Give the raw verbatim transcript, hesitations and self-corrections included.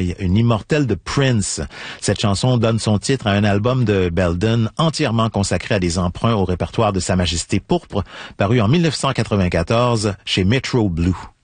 Boy, une immortelle de Prince. Cette chanson donne son titre à un album de Belden entièrement consacré à des emprunts au répertoire de Sa Majesté Pourpre, paru en mille neuf cent quatre-vingt-quatorze chez Metro Blue.